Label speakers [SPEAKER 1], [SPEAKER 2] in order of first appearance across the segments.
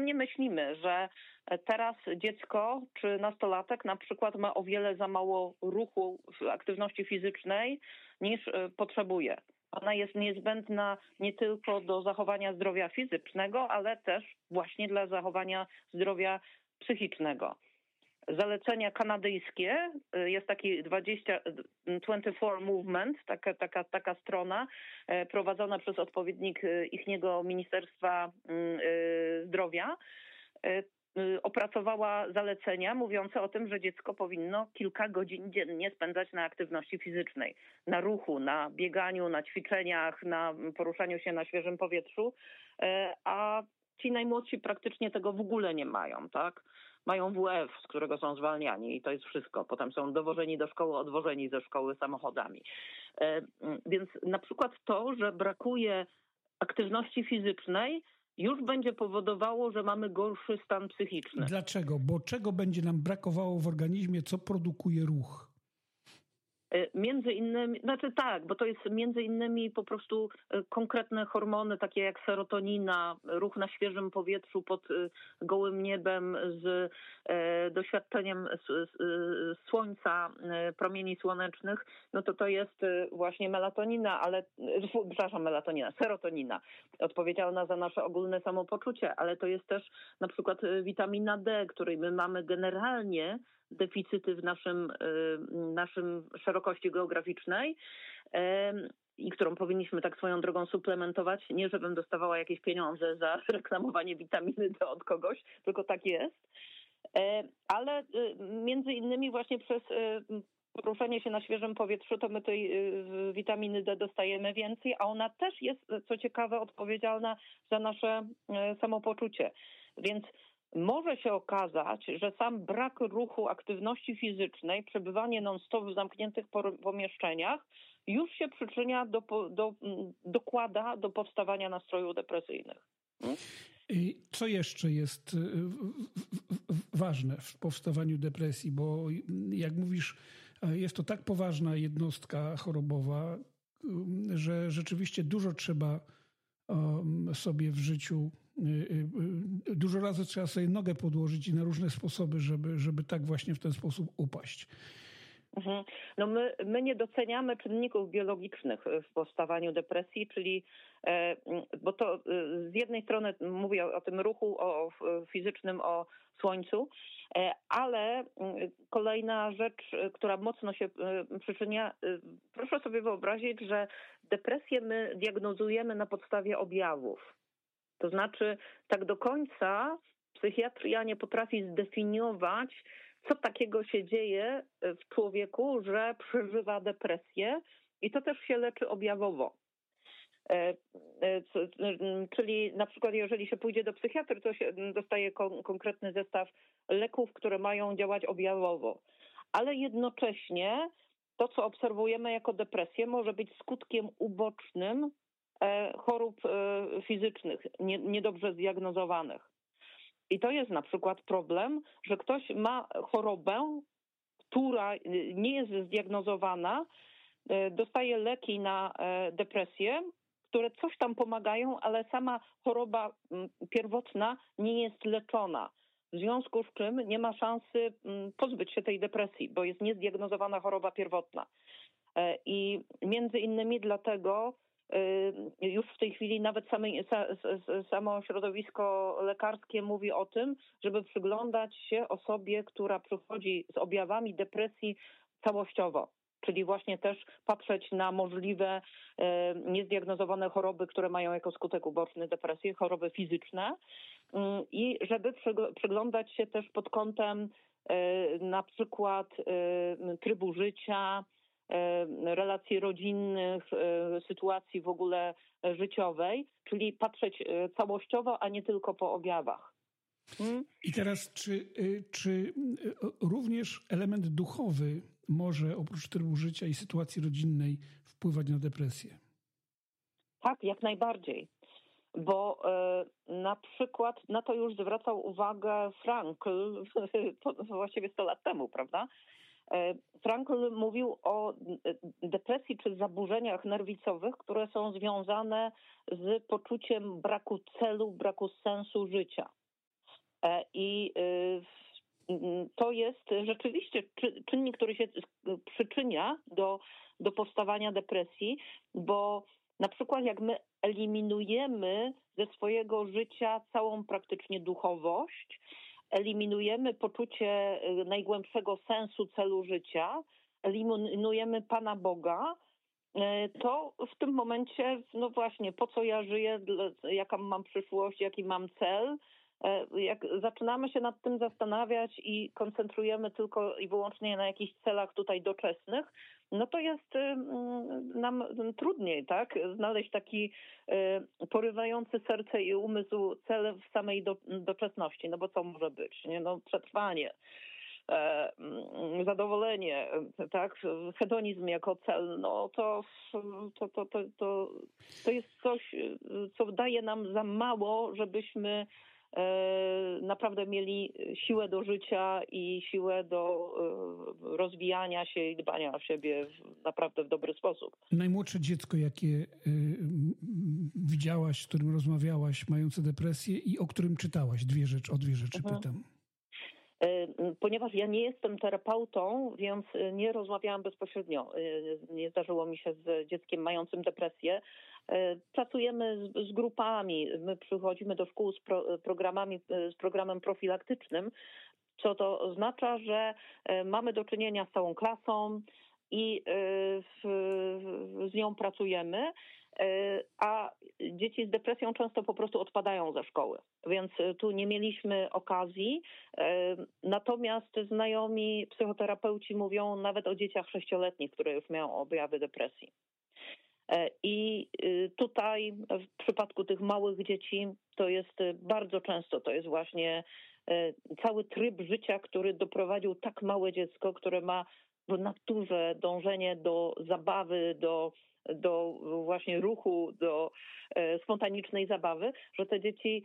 [SPEAKER 1] czym nie myślimy, że teraz dziecko czy nastolatek na przykład ma o wiele za mało ruchu, aktywności fizycznej niż potrzebuje. Ona jest niezbędna nie tylko do zachowania zdrowia fizycznego, ale też właśnie dla zachowania zdrowia psychicznego. Zalecenia kanadyjskie, jest taki 24 Movement, taka strona prowadzona przez odpowiednik ichniego Ministerstwa Zdrowia, opracowała zalecenia mówiące o tym, że dziecko powinno kilka godzin dziennie spędzać na aktywności fizycznej, na ruchu, na bieganiu, na ćwiczeniach, na poruszaniu się na świeżym powietrzu, a ci najmłodsi praktycznie tego w ogóle nie mają, tak? Mają WF, z którego są zwalniani i to jest wszystko. Potem są dowożeni do szkoły, odwożeni ze szkoły samochodami. Więc na przykład to, że brakuje aktywności fizycznej, już będzie powodowało, że mamy gorszy stan psychiczny.
[SPEAKER 2] Dlaczego? Bo czego będzie nam brakowało w organizmie, co produkuje ruch?
[SPEAKER 1] Między innymi, bo to jest między innymi po prostu konkretne hormony, takie jak serotonina, ruch na świeżym powietrzu pod gołym niebem z doświadczeniem słońca, promieni słonecznych, no to jest właśnie serotonina, odpowiedzialna za nasze ogólne samopoczucie, ale to jest też na przykład witamina D, której my mamy generalnie deficyty w naszym szerokości geograficznej i którą powinniśmy tak swoją drogą suplementować. Nie, żebym dostawała jakieś pieniądze za reklamowanie witaminy D od kogoś, tylko tak jest. Ale między innymi właśnie przez poruszanie się na świeżym powietrzu, to my tej witaminy D dostajemy więcej, a ona też jest, co ciekawe, odpowiedzialna za nasze samopoczucie. Więc może się okazać, że sam brak ruchu, aktywności fizycznej, przebywanie non-stop w zamkniętych pomieszczeniach już się przyczynia dokłada do powstawania nastrojów depresyjnych.
[SPEAKER 2] I co jeszcze jest ważne w powstawaniu depresji? Bo jak mówisz, jest to tak poważna jednostka chorobowa, że rzeczywiście dużo trzeba sobie w życiu, dużo razy trzeba sobie nogę podłożyć i na różne sposoby, żeby tak właśnie w ten sposób upaść.
[SPEAKER 1] No my nie doceniamy czynników biologicznych w powstawaniu depresji, czyli, bo to z jednej strony mówię o tym ruchu fizycznym, o słońcu, ale kolejna rzecz, która mocno się przyczynia, proszę sobie wyobrazić, że depresję my diagnozujemy na podstawie objawów. To znaczy tak do końca psychiatria nie potrafi zdefiniować, co takiego się dzieje w człowieku, że przeżywa depresję i to też się leczy objawowo. Czyli na przykład jeżeli się pójdzie do psychiatry, to się dostaje konkretny zestaw leków, które mają działać objawowo. Ale jednocześnie to, co obserwujemy jako depresję, może być skutkiem ubocznym chorób fizycznych, niedobrze zdiagnozowanych. I to jest na przykład problem, że ktoś ma chorobę, która nie jest zdiagnozowana, dostaje leki na depresję, które coś tam pomagają, ale sama choroba pierwotna nie jest leczona. W związku z czym nie ma szansy pozbyć się tej depresji, bo jest niezdiagnozowana choroba pierwotna. I między innymi dlatego już w tej chwili nawet samo środowisko lekarskie mówi o tym, żeby przyglądać się osobie, która przychodzi z objawami depresji całościowo. Czyli właśnie też patrzeć na możliwe niezdiagnozowane choroby, które mają jako skutek uboczny depresję, choroby fizyczne i żeby przyglądać się też pod kątem na przykład trybu życia, relacji rodzinnych, sytuacji w ogóle życiowej, czyli patrzeć całościowo, a nie tylko po objawach.
[SPEAKER 2] I teraz, czy również element duchowy może oprócz trybu życia i sytuacji rodzinnej wpływać na depresję?
[SPEAKER 1] Tak, jak najbardziej. Bo na przykład na to już zwracał uwagę Frankl, to właściwie 100 lat temu, prawda? Frankl mówił o depresji czy zaburzeniach nerwicowych, które są związane z poczuciem braku celu, braku sensu życia. I to jest rzeczywiście czynnik, który się przyczynia do powstawania depresji, bo na przykład jak my eliminujemy ze swojego życia całą praktycznie duchowość, eliminujemy poczucie najgłębszego sensu, celu życia, eliminujemy Pana Boga, to w tym momencie, no właśnie, po co ja żyję, jaka mam przyszłość, jaki mam cel, jak zaczynamy się nad tym zastanawiać i koncentrujemy tylko i wyłącznie na jakichś celach tutaj doczesnych, no to jest nam trudniej, tak, znaleźć taki porywający serce i umysł cel w samej doczesności, no bo co może być, nie? No przetrwanie, zadowolenie, tak, hedonizm jako cel, no to jest coś, co daje nam za mało, żebyśmy naprawdę mieli siłę do życia i siłę do rozwijania się i dbania o siebie naprawdę w dobry sposób.
[SPEAKER 2] Najmłodsze dziecko, jakie widziałaś, z którym rozmawiałaś, mające depresję i o którym czytałaś? O dwie rzeczy pytam.
[SPEAKER 1] Ponieważ ja nie jestem terapeutą, więc nie rozmawiałam bezpośrednio. Nie zdarzyło mi się z dzieckiem mającym depresję. Pracujemy z grupami. My przychodzimy do szkół z programem profilaktycznym, co to oznacza, że mamy do czynienia z całą klasą i z nią pracujemy, a dzieci z depresją często po prostu odpadają ze szkoły, więc tu nie mieliśmy okazji. Natomiast znajomi psychoterapeuci mówią nawet o dzieciach 6-letnich, które już mają objawy depresji. I tutaj w przypadku tych małych dzieci to jest bardzo często, to jest właśnie cały tryb życia, który doprowadził tak małe dziecko, które ma w naturze dążenie do zabawy, do właśnie ruchu, do spontanicznej zabawy, że te dzieci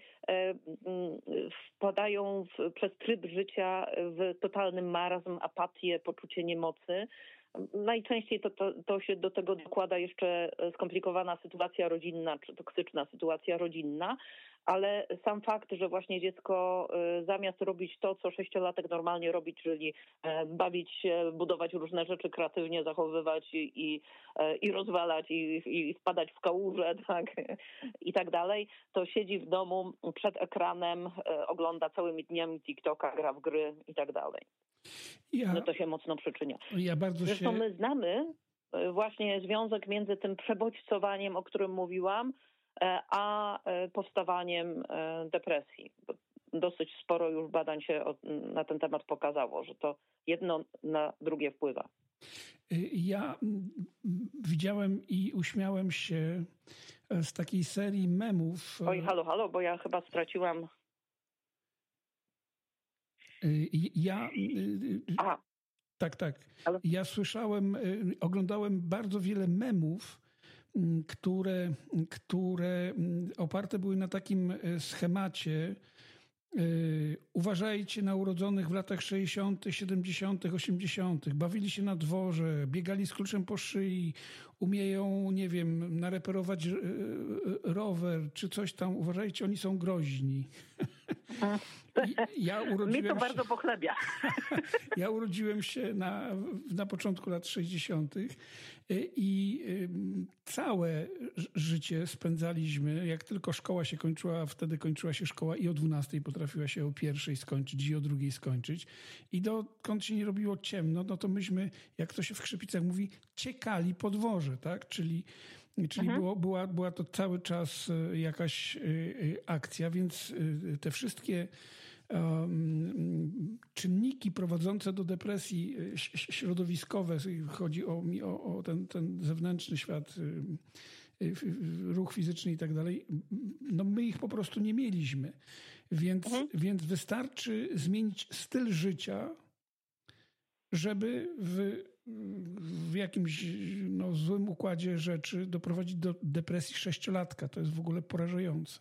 [SPEAKER 1] wpadają przez tryb życia w totalny marazm, apatię, poczucie niemocy. Najczęściej to się do tego dokłada jeszcze skomplikowana sytuacja rodzinna, czy toksyczna sytuacja rodzinna, ale sam fakt, że właśnie dziecko zamiast robić to, co 6-latek normalnie robi, czyli bawić się, budować różne rzeczy, kreatywnie zachowywać i rozwalać i wpadać w kałuże, tak, i tak dalej, to siedzi w domu przed ekranem, ogląda całymi dniami TikToka, gra w gry i tak dalej. No to się mocno przyczynia. Zresztą my znamy właśnie związek między tym przebodźcowaniem, o którym mówiłam, a powstawaniem depresji. Dosyć sporo już badań się na ten temat pokazało, że to jedno na drugie wpływa.
[SPEAKER 2] Ja widziałem i uśmiałem się z takiej serii memów.
[SPEAKER 1] Oj, halo, bo ja chyba straciłam...
[SPEAKER 2] Tak. Ja oglądałem bardzo wiele memów, które oparte były na takim schemacie. Uważajcie na urodzonych w latach 60., 70., 80. Bawili się na dworze, biegali z kluczem po szyi, umieją, nie wiem, nareperować rower czy coś tam. Uważajcie, oni są groźni.
[SPEAKER 1] Mi to bardzo pochlebia.
[SPEAKER 2] Ja urodziłem się na początku lat 60. i całe życie spędzaliśmy, jak tylko szkoła się kończyła, wtedy kończyła się szkoła i o 12 potrafiła się o 1 skończyć i o 2 skończyć. I dokąd się nie robiło ciemno, no to myśmy, jak to się w Krzypicach mówi, ciekali po dworze, tak? Czyli była to cały czas jakaś akcja, więc te wszystkie czynniki prowadzące do depresji środowiskowe, chodzi o ten zewnętrzny świat, ruch fizyczny i tak dalej, no my ich po prostu nie mieliśmy. Więc wystarczy zmienić styl życia, żeby w jakimś złym układzie rzeczy doprowadzić do depresji 6-latka. To jest w ogóle porażające.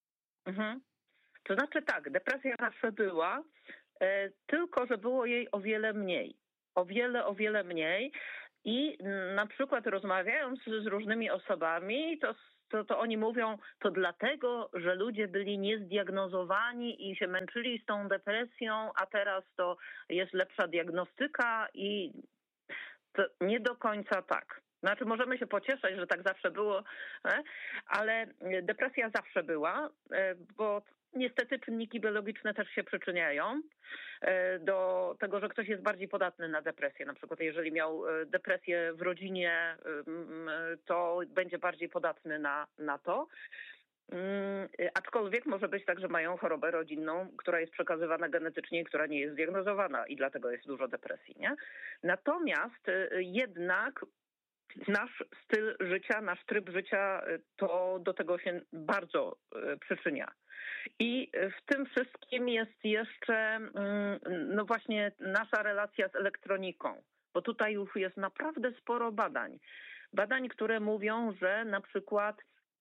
[SPEAKER 1] To znaczy tak, depresja zawsze była, tylko że było jej o wiele mniej. O wiele mniej. I na przykład rozmawiając z różnymi osobami, to to oni mówią, to dlatego, że ludzie byli niezdiagnozowani i się męczyli z tą depresją, a teraz to jest lepsza diagnostyka i to nie do końca tak. Znaczy możemy się pocieszać, że tak zawsze było, ale depresja zawsze była, bo niestety czynniki biologiczne też się przyczyniają do tego, że ktoś jest bardziej podatny na depresję. Na przykład jeżeli miał depresję w rodzinie, to będzie bardziej podatny na to. Aczkolwiek może być tak, że mają chorobę rodzinną, która jest przekazywana genetycznie i która nie jest zdiagnozowana i dlatego jest dużo depresji, nie? Natomiast jednak nasz styl życia, nasz tryb życia to do tego się bardzo przyczynia. I w tym wszystkim jest jeszcze no właśnie nasza relacja z elektroniką, bo tutaj już jest naprawdę sporo badań. Badań, które mówią, że na przykład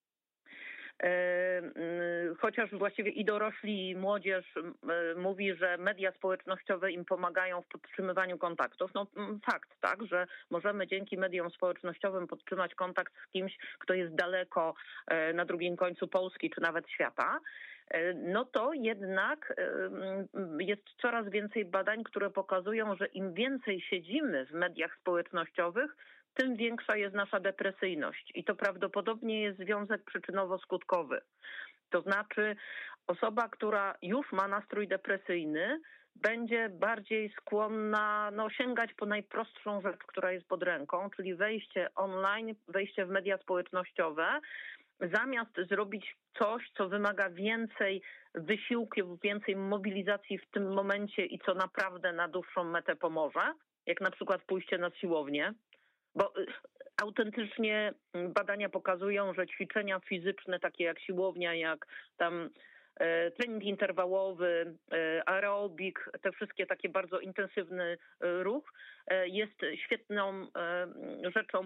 [SPEAKER 1] chociaż właściwie i dorośli, i młodzież mówi, że media społecznościowe im pomagają w podtrzymywaniu kontaktów. No fakt, tak, że możemy dzięki mediom społecznościowym podtrzymać kontakt z kimś, kto jest daleko na drugim końcu Polski czy nawet świata. No to jednak jest coraz więcej badań, które pokazują, że im więcej siedzimy w mediach społecznościowych, tym większa jest nasza depresyjność. I to prawdopodobnie jest związek przyczynowo-skutkowy. To znaczy osoba, która już ma nastrój depresyjny, będzie bardziej skłonna sięgać po najprostszą rzecz, która jest pod ręką, czyli wejście online, wejście w media społecznościowe, zamiast zrobić coś, co wymaga więcej wysiłku, więcej mobilizacji w tym momencie i co naprawdę na dłuższą metę pomoże, jak na przykład pójście na siłownię. Bo autentycznie badania pokazują, że ćwiczenia fizyczne, takie jak siłownia, jak tam trening interwałowy, aerobik, te wszystkie takie bardzo intensywny ruch jest świetną rzeczą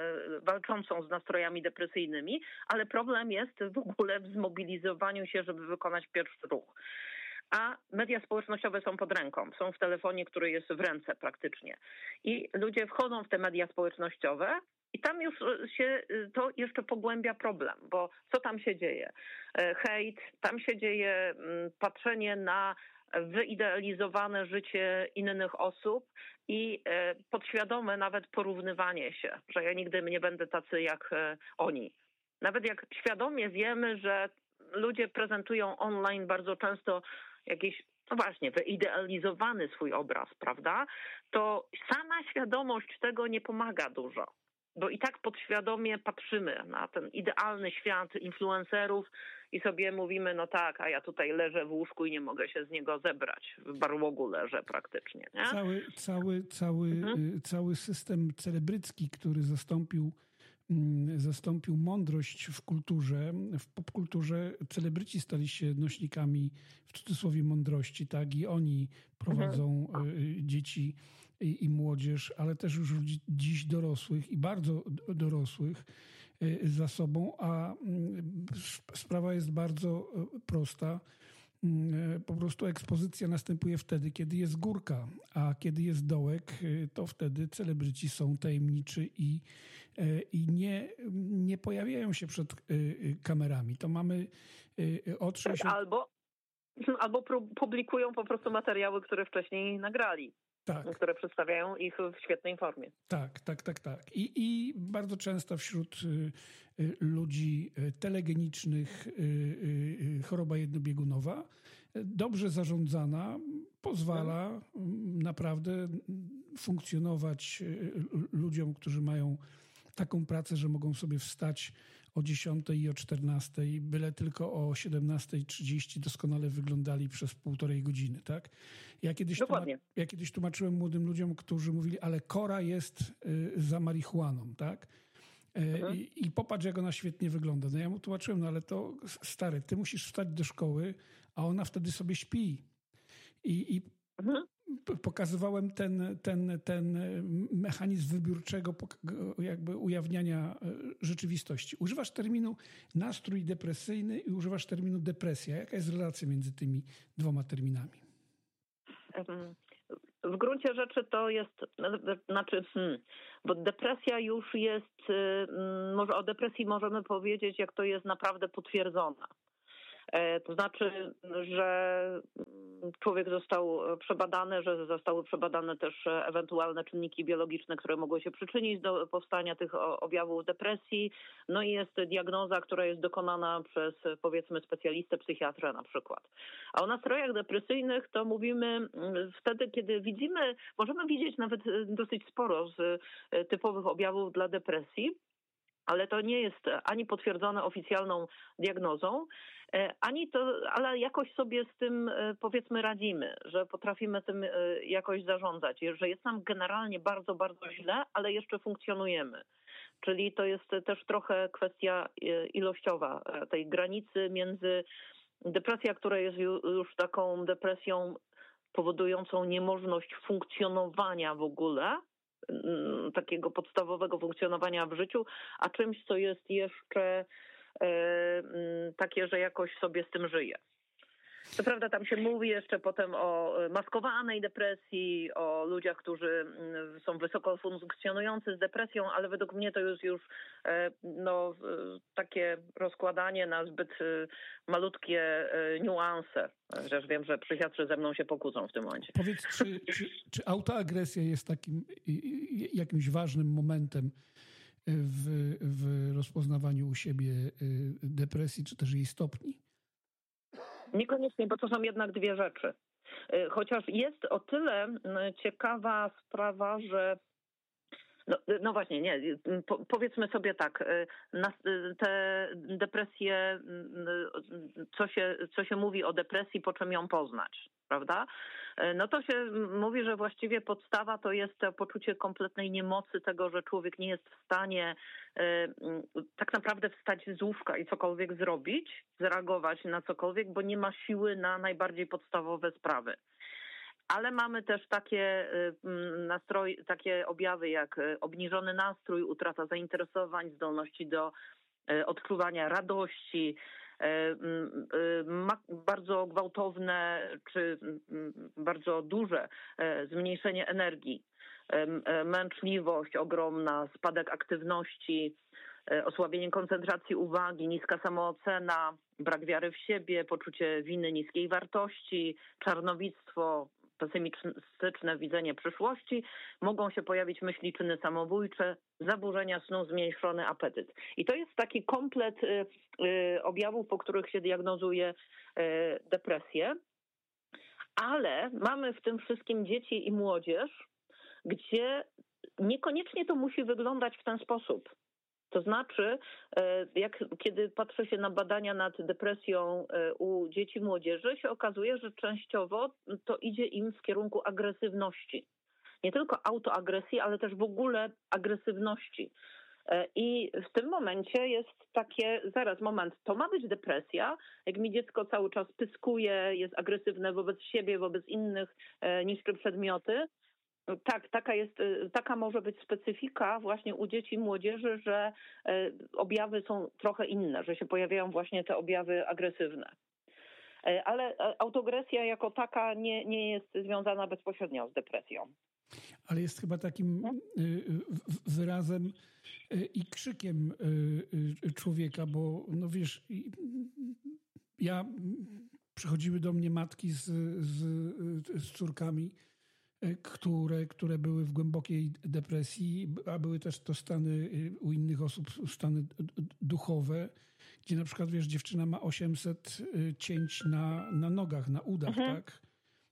[SPEAKER 1] walczącą z nastrojami depresyjnymi, ale problem jest w ogóle w zmobilizowaniu się, żeby wykonać pierwszy ruch. A media społecznościowe są pod ręką, są w telefonie, który jest w ręce praktycznie. I ludzie wchodzą w te media społecznościowe i tam już się to jeszcze pogłębia problem, bo co tam się dzieje? Hejt, tam się dzieje patrzenie na wyidealizowane życie innych osób i podświadome nawet porównywanie się, że ja nigdy nie będę tacy jak oni. Nawet jak świadomie wiemy, że ludzie prezentują online bardzo często jakiś, no właśnie, wyidealizowany swój obraz, prawda? To sama świadomość tego nie pomaga dużo, bo i tak podświadomie patrzymy na ten idealny świat influencerów i sobie mówimy, no tak, a ja tutaj leżę w łóżku i nie mogę się z niego zebrać. W barłogu leżę praktycznie, nie?
[SPEAKER 2] Cały system celebrycki, który zastąpił mądrość w kulturze, w popkulturze. Celebryci stali się nośnikami, w cudzysłowie, mądrości, tak? I oni prowadzą dzieci i młodzież, ale też już ludzi dziś dorosłych i bardzo dorosłych za sobą, a sprawa jest bardzo prosta. Po prostu ekspozycja następuje wtedy, kiedy jest górka, a kiedy jest dołek, to wtedy celebryci są tajemniczy i nie pojawiają się przed kamerami. To mamy od 60...
[SPEAKER 1] Albo publikują po prostu materiały, które wcześniej nagrali.
[SPEAKER 2] Tak.
[SPEAKER 1] Które przedstawiają ich w świetnej formie.
[SPEAKER 2] Tak. I bardzo często wśród ludzi telegenicznych choroba jednobiegunowa, dobrze zarządzana, pozwala naprawdę funkcjonować ludziom, którzy mają taką pracę, że mogą sobie wstać o 10 i o 14, byle tylko o 17:30 doskonale wyglądali przez 1,5 godziny, tak? Ja kiedyś tłumaczyłem młodym ludziom, którzy mówili, ale Kora jest za marihuaną, tak? I popatrz, jak ona świetnie wygląda. No ja mu tłumaczyłem, no ale to stary, ty musisz wstać do szkoły, a ona wtedy sobie śpi. I pokazywałem ten mechanizm wybiórczego jakby ujawniania rzeczywistości. Używasz terminu nastrój depresyjny i używasz terminu depresja. Jaka jest relacja między tymi dwoma terminami?
[SPEAKER 1] W gruncie rzeczy to jest, bo depresja już jest, może o depresji możemy powiedzieć, jak to jest naprawdę potwierdzona. To znaczy, że człowiek został przebadany, że zostały przebadane też ewentualne czynniki biologiczne, które mogły się przyczynić do powstania tych objawów depresji. No i jest diagnoza, która jest dokonana przez, powiedzmy, specjalistę, psychiatrę na przykład. A o nastrojach depresyjnych to mówimy wtedy, kiedy możemy widzieć nawet dosyć sporo z typowych objawów dla depresji, ale to nie jest ani potwierdzone oficjalną diagnozą, ale jakoś sobie z tym, powiedzmy, radzimy, że potrafimy tym jakoś zarządzać, że jest nam generalnie bardzo, bardzo źle, ale jeszcze funkcjonujemy. Czyli to jest też trochę kwestia ilościowa tej granicy między depresją, która jest już taką depresją powodującą niemożność funkcjonowania w ogóle, takiego podstawowego funkcjonowania w życiu, a czymś, co jest jeszcze takie, że jakoś sobie z tym żyje. Co prawda tam się mówi jeszcze potem o maskowanej depresji, o ludziach, którzy są wysoko funkcjonujący z depresją, ale według mnie to jest już takie rozkładanie na zbyt malutkie niuanse. Chociaż wiem, że psychiatrzy ze mną się pokłócą w tym momencie.
[SPEAKER 2] Powiedz, czy autoagresja jest takim jakimś ważnym momentem w rozpoznawaniu u siebie depresji, czy też jej stopni?
[SPEAKER 1] Niekoniecznie, bo to są jednak dwie rzeczy. Chociaż jest o tyle ciekawa sprawa, że no właśnie, nie. Powiedzmy sobie tak, te depresje, co się mówi o depresji, po czym ją poznać, prawda? No to się mówi, że właściwie podstawa to jest to poczucie kompletnej niemocy tego, że człowiek nie jest w stanie tak naprawdę wstać z łóżka i cokolwiek zrobić, zareagować na cokolwiek, bo nie ma siły na najbardziej podstawowe sprawy. Ale mamy też takie objawy jak obniżony nastrój, utrata zainteresowań, zdolności do odczuwania radości, bardzo gwałtowne czy bardzo duże zmniejszenie energii, męczliwość ogromna, spadek aktywności, osłabienie koncentracji uwagi, niska samoocena, brak wiary w siebie, poczucie winy, niskiej wartości, czarnowictwo, pesymistyczne widzenie przyszłości, mogą się pojawić myśli, czyny samobójcze, zaburzenia snu, zmniejszony apetyt. I to jest taki komplet objawów, po których się diagnozuje depresję, ale mamy w tym wszystkim dzieci i młodzież, gdzie niekoniecznie to musi wyglądać w ten sposób. To znaczy, kiedy patrzy się na badania nad depresją u dzieci i młodzieży, się okazuje, że częściowo to idzie im w kierunku agresywności. Nie tylko autoagresji, ale też w ogóle agresywności. I w tym momencie jest takie, to ma być depresja, jak mi dziecko cały czas pyskuje, jest agresywne wobec siebie, wobec innych, niszczy przedmioty. Tak, taka może być specyfika właśnie u dzieci i młodzieży, że objawy są trochę inne, że się pojawiają właśnie te objawy agresywne. Ale autoagresja jako taka nie jest związana bezpośrednio z depresją.
[SPEAKER 2] Ale jest chyba takim wyrazem i krzykiem człowieka, bo no wiesz, przychodziły do mnie matki z córkami, które były w głębokiej depresji, a były też to stany u innych osób, stany duchowe, gdzie na przykład, wiesz, dziewczyna ma 800 cięć na nogach, na udach, tak?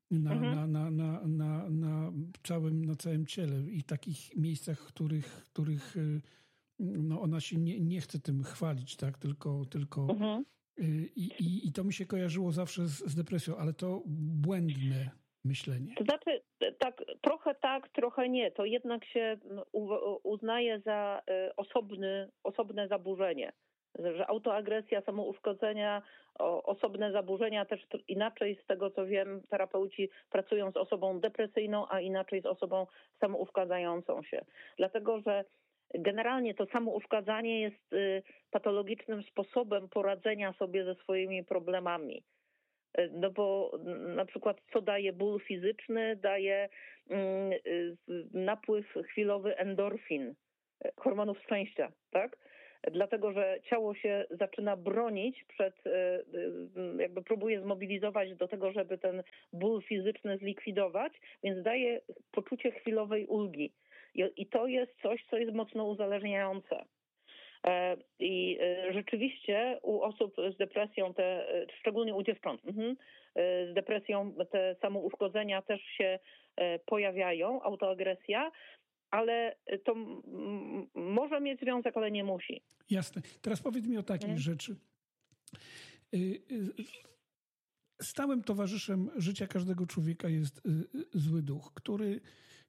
[SPEAKER 2] Na całym ciele i takich miejscach, których no ona się nie chce tym chwalić, tak? Tylko i to mi się kojarzyło zawsze z depresją, ale to błędne myślenie.
[SPEAKER 1] To znaczy, tak, trochę nie. To jednak się uznaje za osobne zaburzenie. Że autoagresja, samouszkodzenia, osobne zaburzenia, też inaczej z tego co wiem, terapeuci pracują z osobą depresyjną, a inaczej z osobą samouszkadzającą się. Dlatego, że generalnie to samouszkadzanie jest patologicznym sposobem poradzenia sobie ze swoimi problemami. No bo na przykład co daje ból fizyczny? Daje napływ chwilowy endorfin, hormonów szczęścia, tak? Dlatego, że ciało się zaczyna bronić jakby próbuje zmobilizować do tego, żeby ten ból fizyczny zlikwidować, więc daje poczucie chwilowej ulgi. I to jest coś, co jest mocno uzależniające. I rzeczywiście u osób z depresją, szczególnie u dziewcząt, z depresją te samouszkodzenia też się pojawiają, autoagresja, ale to może mieć związek, ale nie musi.
[SPEAKER 2] Jasne. Teraz powiedz mi o takiej rzeczy. Stałym towarzyszem życia każdego człowieka jest zły duch, który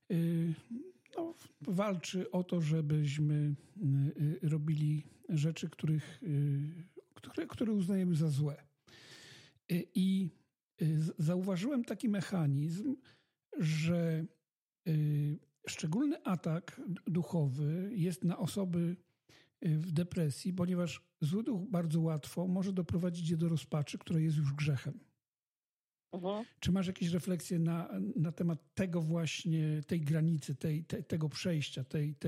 [SPEAKER 2] walczy o to, żebyśmy robili rzeczy, które uznajemy za złe. I zauważyłem taki mechanizm, że szczególny atak duchowy jest na osoby w depresji, ponieważ zły duch bardzo łatwo może doprowadzić je do rozpaczy, która jest już grzechem. Czy masz jakieś refleksje na temat tego właśnie, tej granicy, tego przejścia,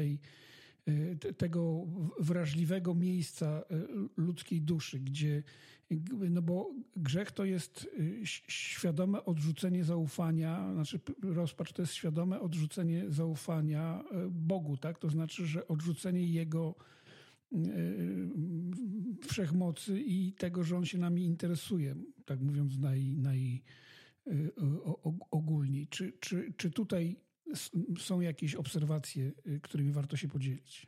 [SPEAKER 2] tego wrażliwego miejsca ludzkiej duszy, gdzie, no bo grzech to jest świadome odrzucenie zaufania, znaczy rozpacz to jest świadome odrzucenie zaufania Bogu, tak? To znaczy, że odrzucenie Jego wszechmocy i tego, że On się nami interesuje, tak mówiąc ogólniej. Czy tutaj są jakieś obserwacje, którymi warto się podzielić?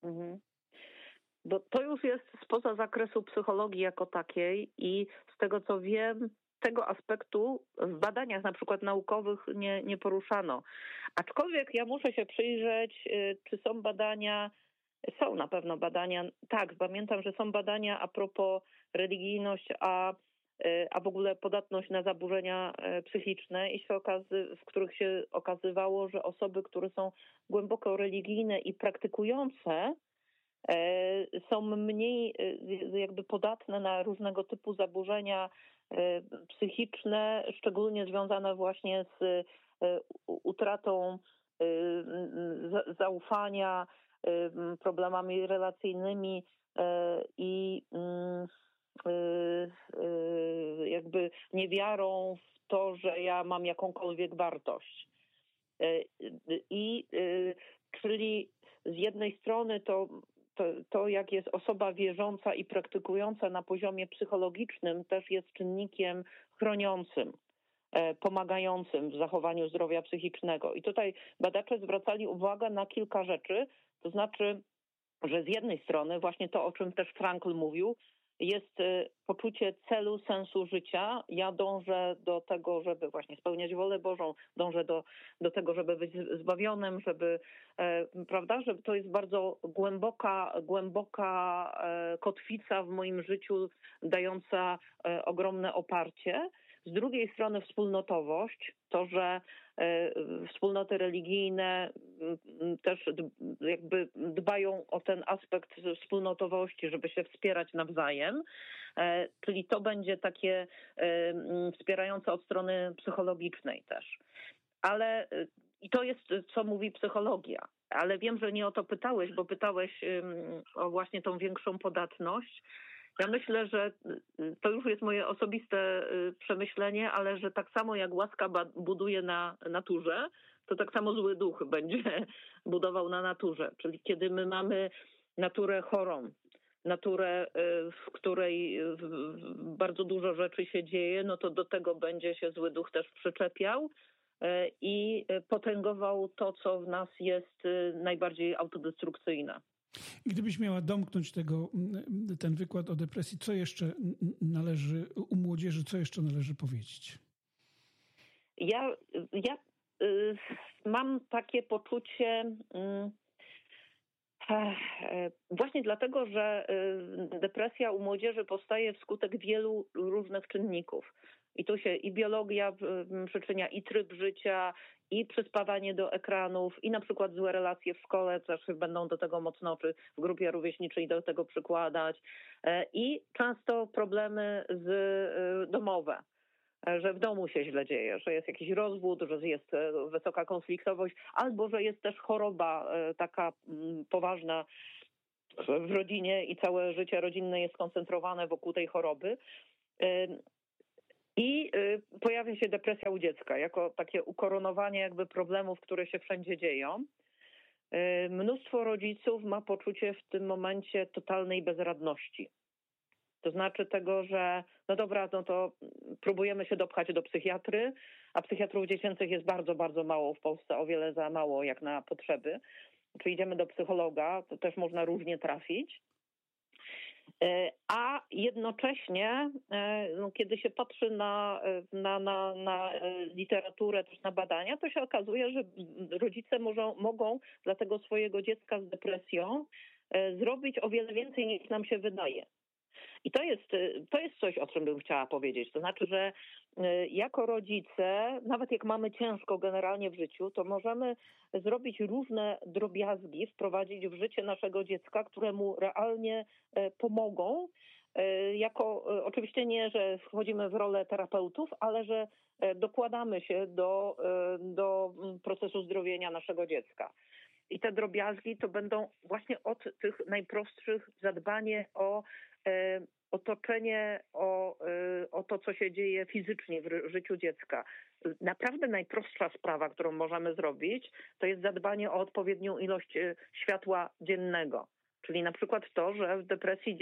[SPEAKER 1] Bo to już jest spoza zakresu psychologii jako takiej i z tego co wiem, tego aspektu w badaniach na przykład naukowych nie poruszano. Aczkolwiek ja muszę się przyjrzeć, czy są badania. Są na pewno badania. Tak, pamiętam, że są badania a propos religijność, a w ogóle podatność na zaburzenia psychiczne, w których się okazywało, że osoby, które są głęboko religijne i praktykujące, są mniej jakby podatne na różnego typu zaburzenia psychiczne, szczególnie związane właśnie z utratą zaufania, problemami relacyjnymi i jakby niewiarą w to, że ja mam jakąkolwiek wartość. Czyli z jednej strony to jak jest osoba wierząca i praktykująca na poziomie psychologicznym, też jest czynnikiem chroniącym, pomagającym w zachowaniu zdrowia psychicznego. I tutaj badacze zwracali uwagę na kilka rzeczy, to znaczy, że z jednej strony właśnie to, o czym też Frankl mówił, jest poczucie celu, sensu życia. Ja dążę do tego, żeby właśnie spełniać wolę Bożą, dążę do tego, żeby być zbawionym, prawda, że to jest bardzo głęboka kotwica w moim życiu, dająca ogromne oparcie. Z drugiej strony wspólnotowość, to, że wspólnoty religijne też jakby dbają o ten aspekt wspólnotowości, żeby się wspierać nawzajem, czyli to będzie takie wspierające od strony psychologicznej też. Ale i to jest, co mówi psychologia. Ale wiem, że nie o to pytałeś, bo pytałeś o właśnie tą większą podatność. Ja myślę, że to już jest moje osobiste przemyślenie, ale że tak samo jak łaska buduje na naturze, to tak samo zły duch będzie budował na naturze. Czyli kiedy my mamy naturę chorą, naturę, w której bardzo dużo rzeczy się dzieje, no to do tego będzie się zły duch też przyczepiał i potęgował to, co w nas jest najbardziej autodestrukcyjne.
[SPEAKER 2] I gdybyś miała domknąć ten wykład o depresji, co jeszcze należy u młodzieży, co jeszcze należy powiedzieć?
[SPEAKER 1] Ja mam takie poczucie właśnie dlatego, że depresja u młodzieży powstaje wskutek wielu różnych czynników. I tu się i biologia przyczynia, i tryb życia, i przyspawanie do ekranów, i na przykład złe relacje w szkole też będą do tego mocno, czy w grupie rówieśniczej do tego przykładać. I często problemy domowe. że w domu się źle dzieje, że jest jakiś rozwód, że jest wysoka konfliktowość, albo że jest też choroba taka poważna w rodzinie i całe życie rodzinne jest skoncentrowane wokół tej choroby. I pojawia się depresja u dziecka jako takie ukoronowanie jakby problemów, które się wszędzie dzieją. Mnóstwo rodziców ma poczucie w tym momencie totalnej bezradności. To znaczy tego, że no dobra, no to próbujemy się dopchać do psychiatry, a psychiatrów dziecięcych jest bardzo, bardzo mało w Polsce, o wiele za mało jak na potrzeby. Czy idziemy do psychologa, to też można różnie trafić. A jednocześnie, no, kiedy się patrzy na literaturę, też na badania, to się okazuje, że rodzice mogą dla tego swojego dziecka z depresją zrobić o wiele więcej niż nam się wydaje. I to jest coś, o czym bym chciała powiedzieć. To znaczy, że jako rodzice, nawet jak mamy ciężko generalnie w życiu, to możemy zrobić różne drobiazgi, wprowadzić w życie naszego dziecka, które mu realnie pomogą. Oczywiście nie, że wchodzimy w rolę terapeutów, ale że dokładamy się do procesu zdrowienia naszego dziecka. I te drobiazgi to będą właśnie od tych najprostszych zadbanie o otoczenie, o to, co się dzieje fizycznie w życiu dziecka. Naprawdę najprostsza sprawa, którą możemy zrobić, to jest zadbanie o odpowiednią ilość światła dziennego. Czyli na przykład to, że w depresji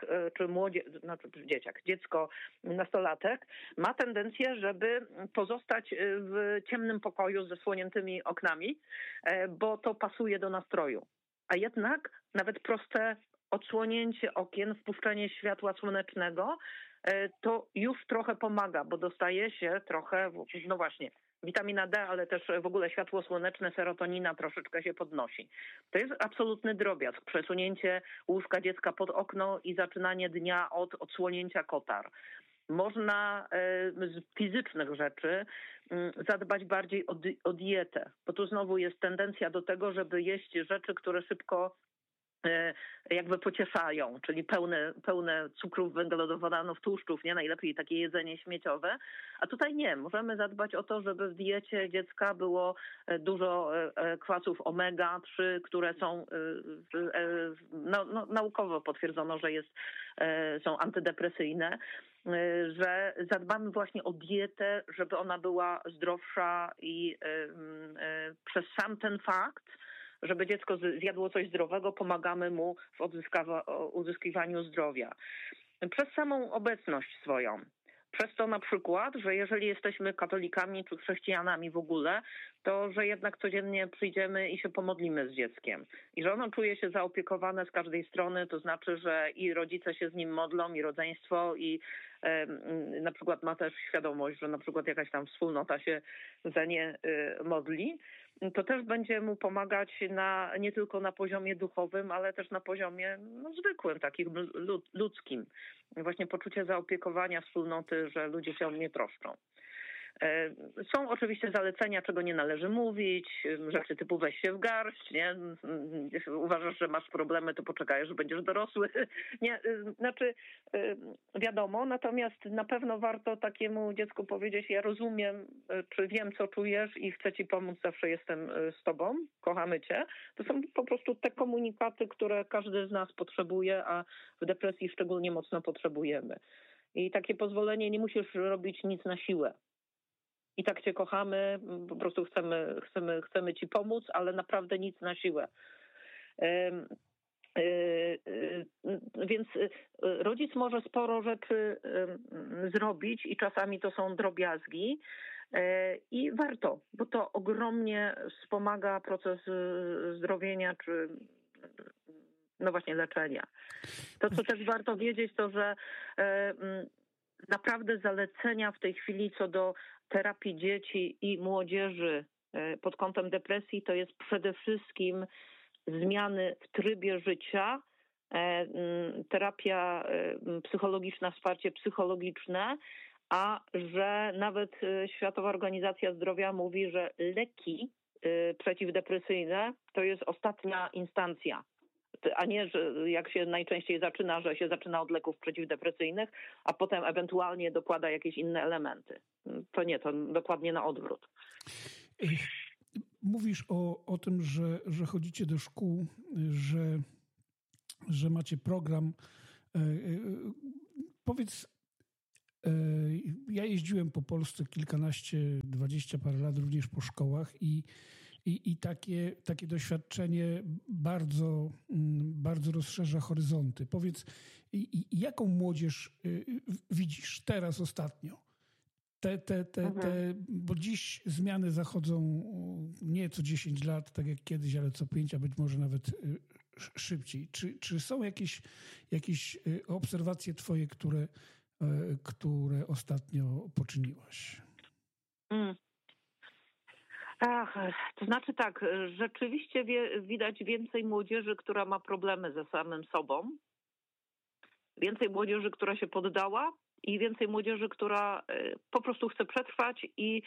[SPEAKER 1] dziecko, nastolatek ma tendencję, żeby pozostać w ciemnym pokoju z zasłoniętymi oknami, bo to pasuje do nastroju. A jednak nawet proste odsłonięcie okien, wpuszczenie światła słonecznego, to już trochę pomaga, bo dostaje się trochę, no właśnie, witamina D, ale też w ogóle światło słoneczne, serotonina troszeczkę się podnosi. To jest absolutny drobiazg. Przesunięcie łóżka dziecka pod okno i zaczynanie dnia od odsłonięcia kotar. Można z fizycznych rzeczy zadbać bardziej o dietę, bo tu znowu jest tendencja do tego, żeby jeść rzeczy, które szybko jakby pocieszają, czyli pełne cukrów, węglowodanów, tłuszczów, nie najlepiej takie jedzenie śmieciowe, a tutaj nie. Możemy zadbać o to, żeby w diecie dziecka było dużo kwasów omega-3, które są naukowo potwierdzono, że są antydepresyjne, że zadbamy właśnie o dietę, żeby ona była zdrowsza i przez sam ten fakt, żeby dziecko zjadło coś zdrowego, pomagamy mu w uzyskiwaniu zdrowia. Przez samą obecność swoją. Przez to na przykład, że jeżeli jesteśmy katolikami czy chrześcijanami w ogóle, to że jednak codziennie przyjdziemy i się pomodlimy z dzieckiem. I że ono czuje się zaopiekowane z każdej strony, to znaczy, że i rodzice się z nim modlą, i rodzeństwo, i na przykład ma też świadomość, że na przykład jakaś tam wspólnota się za nie modli. To też będzie mu pomagać nie tylko na poziomie duchowym, ale też na poziomie zwykłym, takim ludzkim. Właśnie poczucie zaopiekowania wspólnoty, że ludzie się o mnie troszczą. Są oczywiście zalecenia, czego nie należy mówić, rzeczy typu weź się w garść, nie? Jeśli uważasz, że masz problemy, to poczekaj, że będziesz dorosły. Nie, znaczy wiadomo, natomiast na pewno warto takiemu dziecku powiedzieć, ja rozumiem, czy wiem, co czujesz i chcę ci pomóc, zawsze jestem z tobą, kochamy cię. To są po prostu te komunikaty, które każdy z nas potrzebuje, a w depresji szczególnie mocno potrzebujemy. I takie pozwolenie, nie musisz robić nic na siłę. I tak cię kochamy, po prostu chcemy ci pomóc, ale naprawdę nic na siłę. Więc rodzic może sporo rzeczy zrobić i czasami to są drobiazgi i warto, bo to ogromnie wspomaga proces zdrowienia czy no właśnie leczenia. To, co też warto wiedzieć, to że naprawdę zalecenia w tej chwili co do terapii dzieci i młodzieży pod kątem depresji to jest przede wszystkim zmiany w trybie życia, terapia psychologiczna, wsparcie psychologiczne, a że nawet Światowa Organizacja Zdrowia mówi, że leki przeciwdepresyjne to jest ostatnia instancja. A nie, że jak się najczęściej zaczyna, że się zaczyna od leków przeciwdepresyjnych, a potem ewentualnie dokłada jakieś inne elementy. To nie, to dokładnie na odwrót.
[SPEAKER 2] Mówisz o tym, że chodzicie do szkół, że macie program. Powiedz, ja jeździłem po Polsce kilkanaście, 20 parę lat również po szkołach i takie doświadczenie bardzo rozszerza horyzonty. Powiedz, jaką młodzież widzisz teraz ostatnio? Bo dziś zmiany zachodzą nie co 10 lat, tak jak kiedyś, ale co 5, a być może nawet szybciej. Czy są jakieś obserwacje twoje, które ostatnio poczyniłaś?
[SPEAKER 1] To znaczy tak, rzeczywiście widać więcej młodzieży, która ma problemy ze samym sobą. Więcej młodzieży, która się poddała i więcej młodzieży, która po prostu chce przetrwać i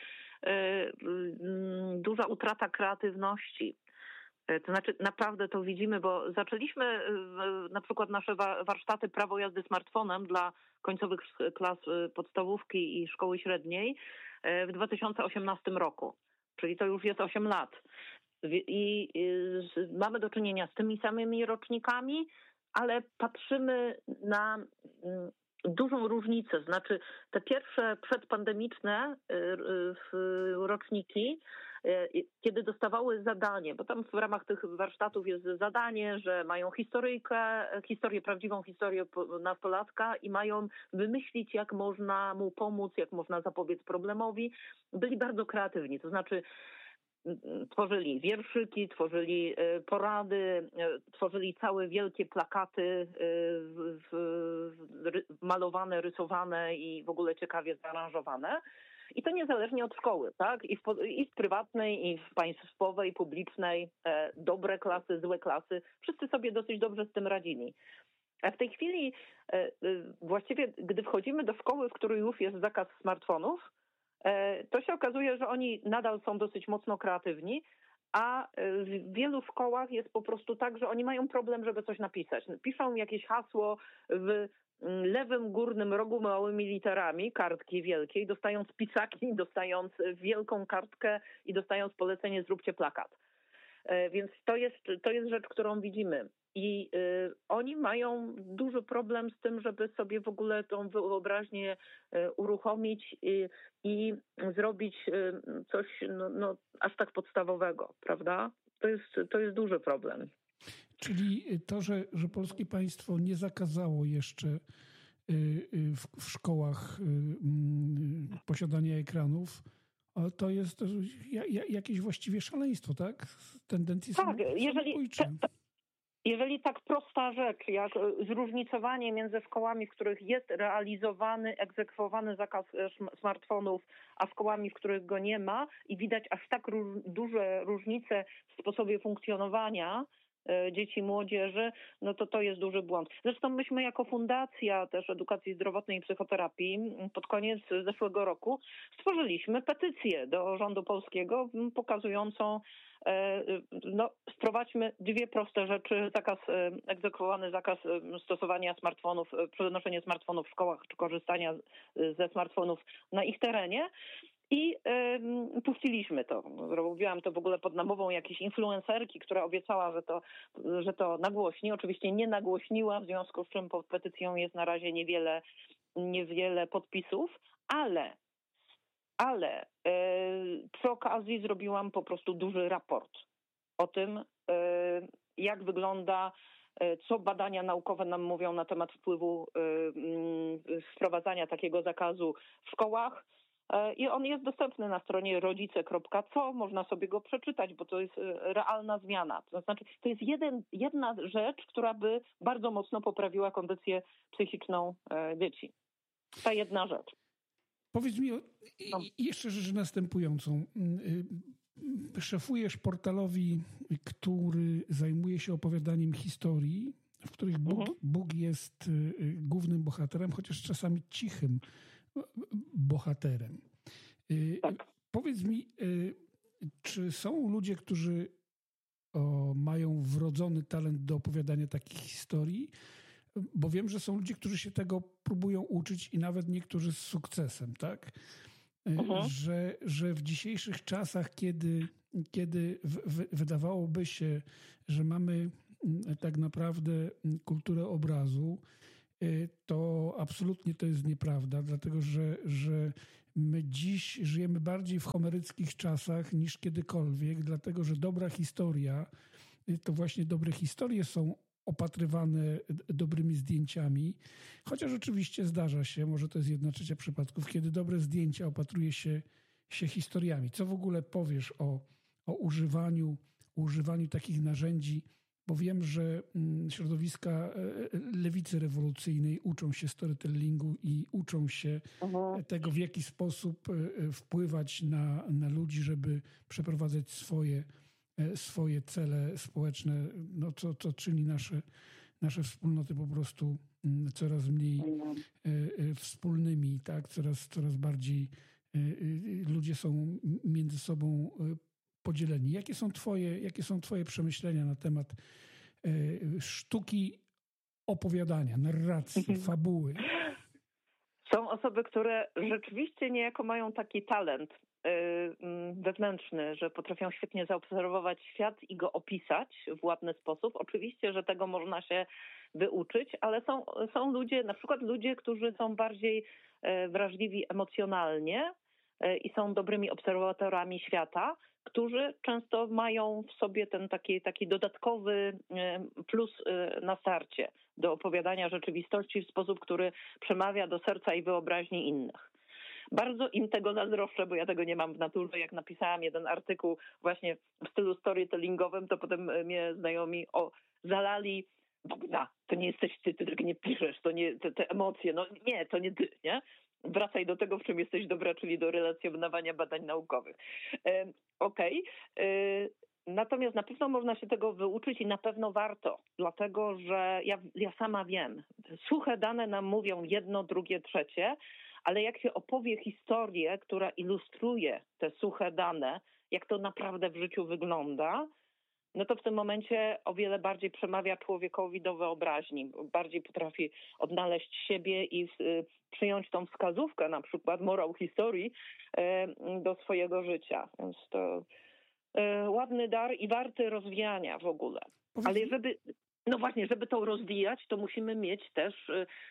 [SPEAKER 1] duża utrata kreatywności. To znaczy naprawdę to widzimy, bo zaczęliśmy na przykład nasze warsztaty prawo jazdy smartfonem dla końcowych klas podstawówki i szkoły średniej w 2018 roku. Czyli to już jest 8 lat. I mamy do czynienia z tymi samymi rocznikami, ale patrzymy na dużą różnicę. Znaczy te pierwsze przedpandemiczne roczniki, kiedy dostawały zadanie, bo tam w ramach tych warsztatów jest zadanie, że mają prawdziwą historię nastolatka i mają wymyślić, jak można mu pomóc, jak można zapobiec problemowi. Byli bardzo kreatywni, to znaczy tworzyli wierszyki, tworzyli porady, tworzyli całe wielkie plakaty malowane, rysowane i w ogóle ciekawie zaaranżowane. I to niezależnie od szkoły, tak? I w prywatnej, i w państwowej, publicznej, dobre klasy, złe klasy. Wszyscy sobie dosyć dobrze z tym radzili. A w tej chwili właściwie, gdy wchodzimy do szkoły, w której już jest zakaz smartfonów, to się okazuje, że oni nadal są dosyć mocno kreatywni, a w wielu szkołach jest po prostu tak, że oni mają problem, żeby coś napisać. Piszą jakieś hasło w lewym górnym rogu małymi literami, kartki wielkiej, dostając pisaki, dostając wielką kartkę i dostając polecenie zróbcie plakat. Więc to jest rzecz, którą widzimy. I oni mają duży problem z tym, żeby sobie w ogóle tą wyobraźnię uruchomić i zrobić coś aż tak podstawowego, prawda? To jest duży problem.
[SPEAKER 2] Czyli to, że polskie państwo nie zakazało jeszcze w szkołach posiadania ekranów, to jest jakieś właściwie szaleństwo, tak? Tendencje samobójcze.
[SPEAKER 1] Jeżeli tak prosta rzecz, jak zróżnicowanie między szkołami, w których jest realizowany, egzekwowany zakaz smartfonów, a szkołami, w których go nie ma i widać aż tak duże różnice w sposobie funkcjonowania dzieci i młodzieży, no to jest duży błąd. Zresztą myśmy jako Fundacja też Edukacji Zdrowotnej i Psychoterapii pod koniec zeszłego roku stworzyliśmy petycję do rządu polskiego pokazującą wprowadźmy dwie proste rzeczy, egzekwowany zakaz stosowania smartfonów, przenoszenia smartfonów w szkołach czy korzystania ze smartfonów na ich terenie. I puściliśmy to. Robiłam to w ogóle pod namową jakiejś influencerki, która obiecała, że to nagłośni. Oczywiście nie nagłośniła, w związku z czym pod petycją jest na razie niewiele podpisów, ale przy okazji zrobiłam po prostu duży raport o tym, jak wygląda, co badania naukowe nam mówią na temat wpływu wprowadzania takiego zakazu w szkołach. I on jest dostępny na stronie rodzice.co, można sobie go przeczytać, bo to jest realna zmiana. To znaczy, to jest jedna rzecz, która by bardzo mocno poprawiła kondycję psychiczną dzieci. Ta jedna rzecz.
[SPEAKER 2] Powiedz mi jeszcze rzecz następującą. Szefujesz portalowi, który zajmuje się opowiadaniem historii, w których Bóg jest głównym bohaterem, chociaż czasami cichym bohaterem.
[SPEAKER 1] Tak.
[SPEAKER 2] Powiedz mi, czy są ludzie, którzy mają wrodzony talent do opowiadania takich historii, bo wiem, że są ludzie, którzy się tego próbują uczyć i nawet niektórzy z sukcesem, tak? Że w dzisiejszych czasach, kiedy wydawałoby się, że mamy tak naprawdę kulturę obrazu, to absolutnie to jest nieprawda, dlatego że my dziś żyjemy bardziej w homeryckich czasach niż kiedykolwiek, dlatego że dobra historia, to właśnie dobre historie są opatrywane dobrymi zdjęciami, chociaż oczywiście zdarza się, może to jest 1/3 przypadków, kiedy dobre zdjęcia opatruje się historiami. Co w ogóle powiesz o używaniu takich narzędzi? Bo wiem, że środowiska lewicy rewolucyjnej uczą się storytellingu i uczą się tego, w jaki sposób wpływać na ludzi, żeby przeprowadzać swoje cele społeczne, no co czyni nasze wspólnoty po prostu coraz mniej wspólnymi, tak? Coraz bardziej ludzie są między sobą podzieleni. Jakie są twoje przemyślenia na temat sztuki opowiadania, narracji, fabuły?
[SPEAKER 1] Są osoby, które rzeczywiście niejako mają taki talent wewnętrzny, że potrafią świetnie zaobserwować świat i go opisać w ładny sposób. Oczywiście, że tego można się wyuczyć, ale są ludzie, na przykład ludzie, którzy są bardziej wrażliwi emocjonalnie i są dobrymi obserwatorami świata, którzy często mają w sobie ten taki dodatkowy plus na starcie do opowiadania rzeczywistości w sposób, który przemawia do serca i wyobraźni innych. Bardzo im tego zazdroszczę, bo ja tego nie mam w naturze. Jak napisałam jeden artykuł właśnie w stylu storytellingowym, to potem mnie znajomi zalali: Bogna, to nie jesteś ty tego nie piszesz, to nie te emocje, no nie, to nie ty, nie? Wracaj do tego, w czym jesteś dobra, czyli do relacjonowania badań naukowych. Okej. Natomiast na pewno można się tego wyuczyć i na pewno warto, dlatego że ja sama wiem, suche dane nam mówią jedno, drugie, trzecie, ale jak się opowie historię, która ilustruje te suche dane, jak to naprawdę w życiu wygląda, no to w tym momencie o wiele bardziej przemawia człowiekowi do wyobraźni, bardziej potrafi odnaleźć siebie i przyjąć tą wskazówkę, na przykład morał historii, do swojego życia. Więc to ładny dar i warty rozwijania w ogóle. Ale żeby to rozwijać, to musimy mieć też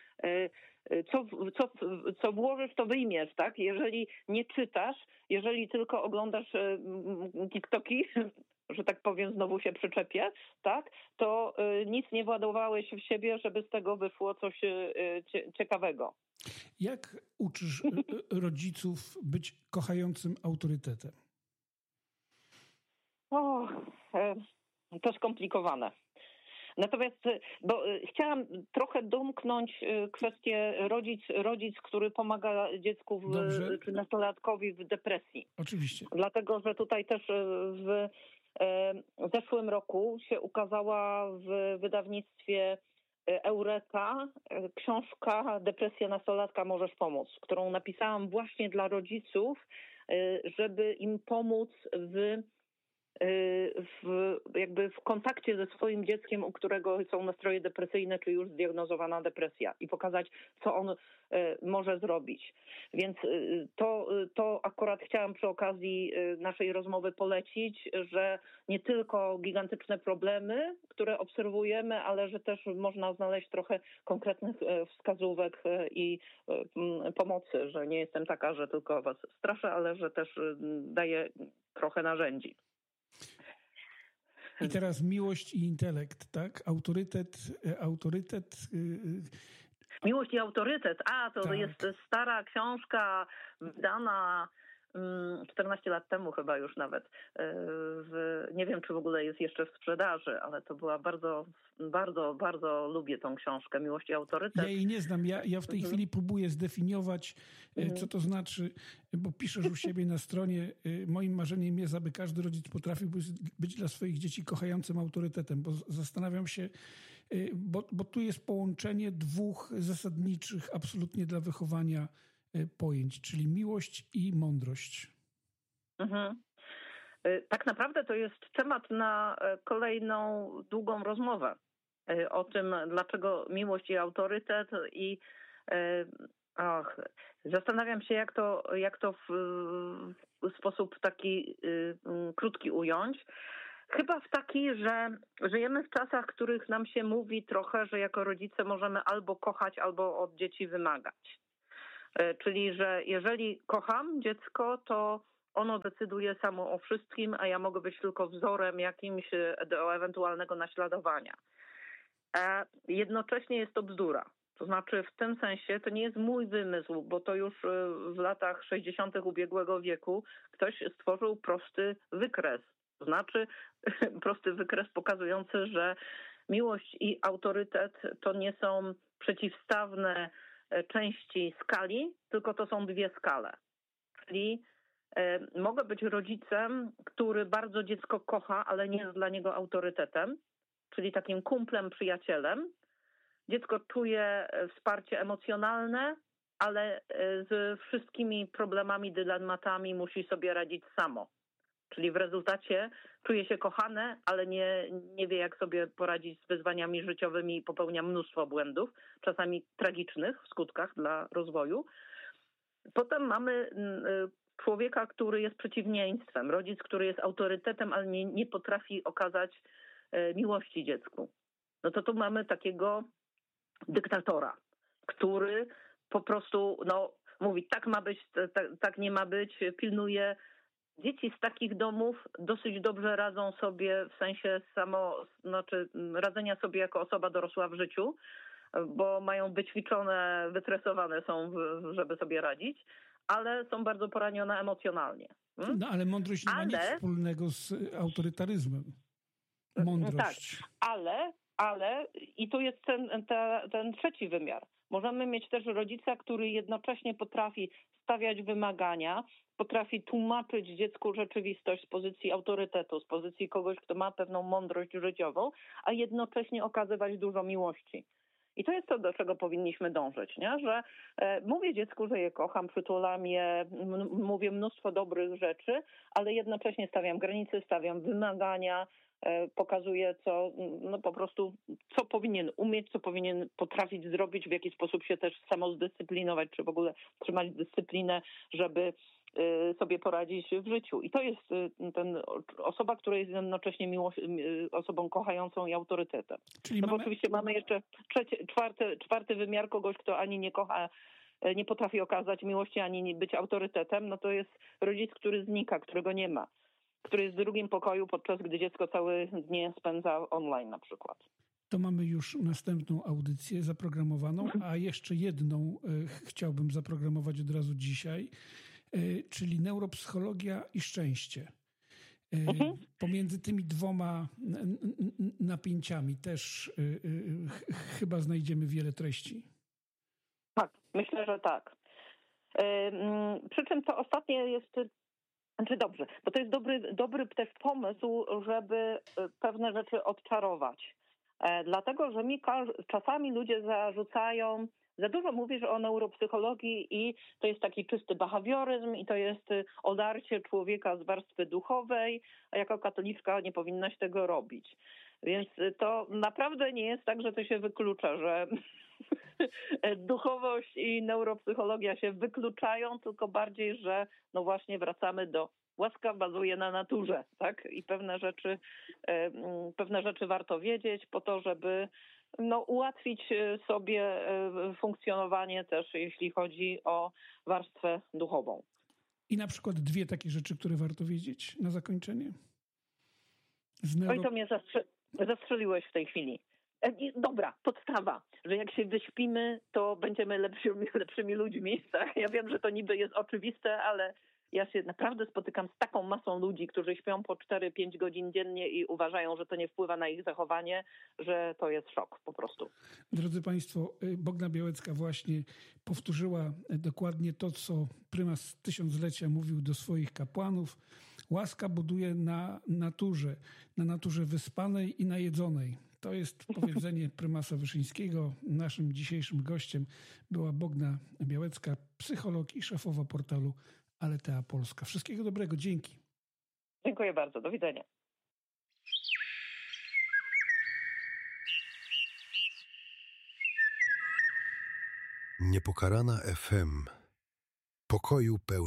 [SPEAKER 1] co włożysz, to wyjmiesz, tak? Jeżeli nie czytasz, jeżeli tylko oglądasz TikToki, że tak powiem, znowu się przyczepię, tak? To nic nie władowałeś w siebie, żeby z tego wyszło coś ciekawego.
[SPEAKER 2] Jak uczysz rodziców być kochającym autorytetem?
[SPEAKER 1] To skomplikowane. Natomiast, bo chciałam trochę domknąć kwestię rodzic, który pomaga dziecku czy nastolatkowi w depresji.
[SPEAKER 2] Oczywiście.
[SPEAKER 1] Dlatego, że tutaj też w zeszłym roku się ukazała w wydawnictwie Eureka książka "Depresja nastolatka, możesz pomóc", którą napisałam właśnie dla rodziców, żeby im pomóc w kontakcie ze swoim dzieckiem, u którego są nastroje depresyjne, czy już zdiagnozowana depresja, i pokazać, co on może zrobić. Więc to akurat chciałam przy okazji naszej rozmowy polecić, że nie tylko gigantyczne problemy, które obserwujemy, ale że też można znaleźć trochę konkretnych wskazówek i pomocy, że nie jestem taka, że tylko was straszę, ale że też daję trochę narzędzi.
[SPEAKER 2] I teraz miłość i intelekt, tak? Autorytet.
[SPEAKER 1] Miłość i autorytet. To
[SPEAKER 2] tak.
[SPEAKER 1] Jest stara książka, wydana 14 lat temu chyba już nawet. Nie wiem, czy w ogóle jest jeszcze w sprzedaży, ale to była bardzo, bardzo, bardzo lubię tą książkę, Miłość i autorytet.
[SPEAKER 2] Ja jej nie znam. Ja w tej chwili próbuję zdefiniować, co to znaczy, bo piszesz u siebie na stronie: moim marzeniem jest, aby każdy rodzic potrafił być dla swoich dzieci kochającym autorytetem, bo zastanawiam się, bo tu jest połączenie dwóch zasadniczych absolutnie dla wychowania pojęć, czyli miłość i mądrość.
[SPEAKER 1] Tak naprawdę to jest temat na kolejną długą rozmowę o tym, dlaczego miłość i autorytet i zastanawiam się, jak to w sposób taki krótki ująć. Chyba w taki, że żyjemy w czasach, w których nam się mówi trochę, że jako rodzice możemy albo kochać, albo od dzieci wymagać. Czyli, że jeżeli kocham dziecko, to ono decyduje samo o wszystkim, a ja mogę być tylko wzorem jakimś do ewentualnego naśladowania. A jednocześnie jest to bzdura. To znaczy w tym sensie to nie jest mój wymysł, bo to już w latach 60. ubiegłego wieku ktoś stworzył prosty wykres. To znaczy prosty wykres pokazujący, że miłość i autorytet to nie są przeciwstawne części skali, tylko to są dwie skale. Czyli mogę być rodzicem, który bardzo dziecko kocha, ale nie jest dla niego autorytetem, czyli takim kumplem, przyjacielem. Dziecko czuje wsparcie emocjonalne, ale z wszystkimi problemami, dylematami musi sobie radzić samo. Czyli w rezultacie czuje się kochane, ale nie wie, jak sobie poradzić z wyzwaniami życiowymi i popełnia mnóstwo błędów, czasami tragicznych w skutkach dla rozwoju. Potem mamy człowieka, który jest przeciwieństwem, rodzic, który jest autorytetem, ale nie potrafi okazać miłości dziecku. No to tu mamy takiego dyktatora, który po prostu mówi, tak ma być, tak nie ma być, pilnuje. Dzieci z takich domów dosyć dobrze radzą sobie w sensie radzenia sobie jako osoba dorosła w życiu, bo mają wyćwiczone, wytresowane są, żeby sobie radzić, ale są bardzo poranione emocjonalnie.
[SPEAKER 2] No ale mądrość nie ma nic wspólnego z autorytaryzmem. Mądrość.
[SPEAKER 1] Tak, ale i tu jest ten trzeci wymiar. Możemy mieć też rodzica, który jednocześnie potrafi stawiać wymagania, potrafi tłumaczyć dziecku rzeczywistość z pozycji autorytetu, z pozycji kogoś, kto ma pewną mądrość życiową, a jednocześnie okazywać dużo miłości. I to jest to, do czego powinniśmy dążyć, nie? Że mówię dziecku, że je kocham, przytulam je, mówię mnóstwo dobrych rzeczy, ale jednocześnie stawiam granice, stawiam wymagania, pokazuje, co powinien umieć, co powinien potrafić zrobić, w jaki sposób się też samozdyscyplinować, czy w ogóle trzymać dyscyplinę, żeby sobie poradzić w życiu. I to jest osoba, która jest jednocześnie osobą kochającą i autorytetem. Czyli bo oczywiście mamy jeszcze czwarty wymiar kogoś, kto ani nie kocha, nie potrafi okazać miłości, ani być autorytetem, no to jest rodzic, który znika, którego nie ma, który jest w drugim pokoju, podczas gdy dziecko całe dnie spędza online na przykład.
[SPEAKER 2] To mamy już następną audycję zaprogramowaną, a jeszcze jedną chciałbym zaprogramować od razu dzisiaj, czyli neuropsychologia i szczęście. Pomiędzy tymi dwoma napięciami też chyba znajdziemy wiele treści.
[SPEAKER 1] Tak, myślę, że tak. Przy czym to ostatnie jest... dobrze, bo to jest dobry też pomysł, żeby pewne rzeczy odczarować. Dlatego, że czasami ludzie zarzucają, za dużo mówisz o neuropsychologii i to jest taki czysty behawioryzm i to jest odarcie człowieka z warstwy duchowej, a jako katoliczka nie powinnaś tego robić. Więc to naprawdę nie jest tak, że to się wyklucza, że duchowość i neuropsychologia się wykluczają, tylko bardziej, że właśnie wracamy do łaska bazuje na naturze, tak? I pewne rzeczy warto wiedzieć po to, żeby ułatwić sobie funkcjonowanie też, jeśli chodzi o warstwę duchową.
[SPEAKER 2] I na przykład dwie takie rzeczy, które warto wiedzieć na zakończenie.
[SPEAKER 1] Oj, to mnie zastrzeliłeś w tej chwili. Dobra, podstawa, że jak się wyśpimy, to będziemy lepszymi ludźmi. Tak? Ja wiem, że to niby jest oczywiste, ale ja się naprawdę spotykam z taką masą ludzi, którzy śpią po 4-5 godzin dziennie i uważają, że to nie wpływa na ich zachowanie, że to jest szok po prostu.
[SPEAKER 2] Drodzy Państwo, Bogna Białecka właśnie powtórzyła dokładnie to, co prymas tysiąclecia mówił do swoich kapłanów. Łaska buduje na naturze wyspanej i najedzonej. To jest powiedzenie prymasa Wyszyńskiego. Naszym dzisiejszym gościem była Bogna Białecka, psycholog i szefowa portalu Aletea Polska. Wszystkiego dobrego, dzięki.
[SPEAKER 1] Dziękuję bardzo. Do widzenia.
[SPEAKER 3] Niepokalana FM. Pokoju pełen.